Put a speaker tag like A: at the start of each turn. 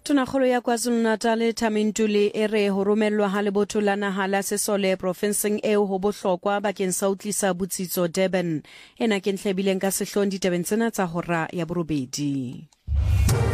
A: Tonakgolo ya KwaZulu-Natal Tamintuli e re ho romellwa ha lebotho la naha la Sesole profenseng eo ho bohlokwa bakeng sa ho tlisa botsitso Durban. Ena ke ntlha bileng ka sehloohong ditabeng tsena tsa hora ya borobedi.